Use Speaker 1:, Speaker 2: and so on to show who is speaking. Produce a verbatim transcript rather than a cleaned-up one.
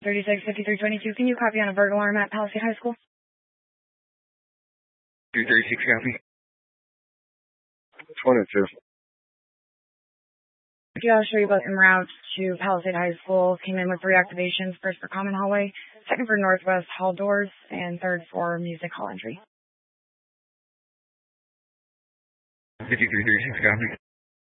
Speaker 1: thirty-six fifty-three twenty-two. Can you copy on a burglar alarm at Palisade High School?
Speaker 2: two thirty-six copy. twenty-two.
Speaker 1: Yeah, I'll show you both en route to Palisade High School. Came in with three activations. First for Common Hallway, second for Northwest Hall doors, and third for Music Hall entry.
Speaker 2: fifty-three thirty-six copy.